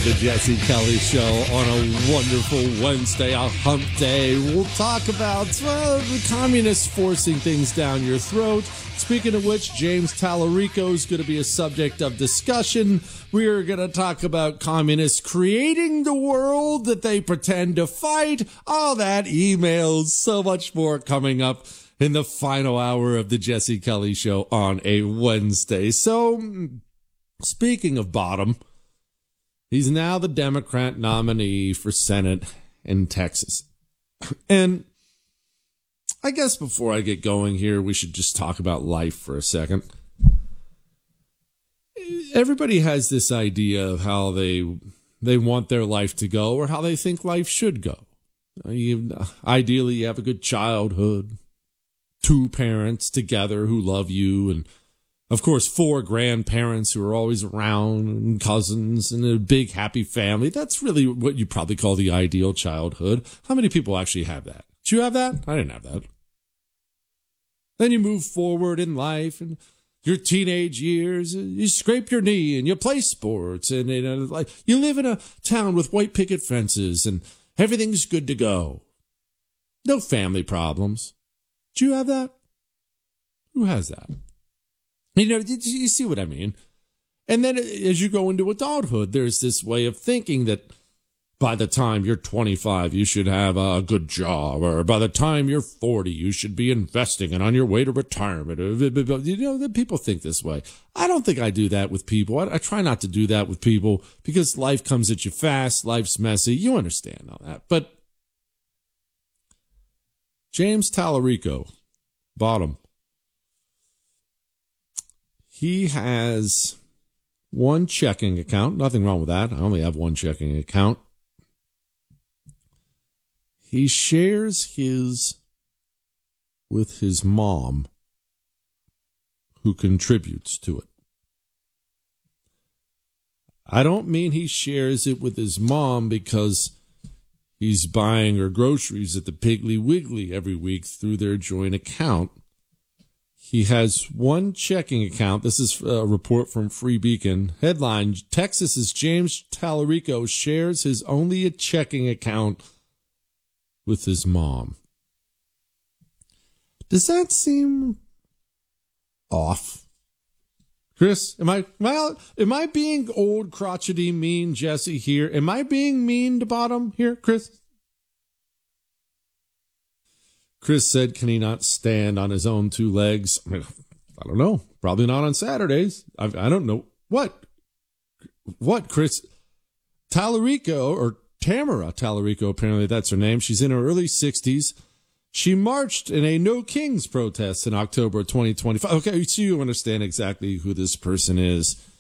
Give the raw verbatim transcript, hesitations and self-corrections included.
of the Jesse Kelly Show on a wonderful Wednesday, a hump day. We'll talk about well, the communists forcing things down your throat. Speaking of which, James Tallarico is going to be a subject of discussion. We are going to talk about communists creating the world that they pretend to fight. All that, emails, so much more coming up in the final hour of the Jesse Kelly Show on a Wednesday. So, speaking of bottom, he's now the Democrat nominee for Senate in Texas. And I guess before I get going here, we should just talk about life for a second. Everybody has this idea of how they they want their life to go or how they think life should go. You, ideally, you have a good childhood, two parents together who love you, and of course, four grandparents who are always around, and cousins, and a big happy family. That's really what you probably call the ideal childhood. How many people actually have that? Did you have that? I didn't have that. Then you move forward in life, and your teenage years, you scrape your knee, and you play sports, and you know, like you live in a town with white picket fences, and everything's good to go. No family problems. Do you have that? Who has that? You know, you see what I mean? And then as you go into adulthood, there's this way of thinking that by the time you're twenty-five, you should have a good job, or by the time you're forty, you should be investing and on your way to retirement. You know, that people think this way. I don't think I do that with people. I, I try not to do that with people because life comes at you fast. Life's messy. You understand all that. But James Tallarico, bottom. He has one checking account. Nothing wrong with that. I only have one checking account. He shares his with his mom, who contributes to it. I don't mean he shares it with his mom because he's buying her groceries at the Piggly Wiggly every week through their joint account. He has one checking account. This is a report from Free Beacon. Headline, Texas's James Tallarico shares his only checking account with his mom. Does that seem off? Chris, am I, well, am I being old, crotchety, mean Jesse here? Am I being mean to bottom here, Chris? Chris said, can he not stand on his own two legs? I mean, I don't know. Probably not on Saturdays. I, I don't know. What? What, Chris? Tallarico, or Tamara Tallarico, apparently that's her name. She's in her early sixties. She marched in a No Kings protest in October of twenty twenty-five. Okay, so you understand exactly who this person is.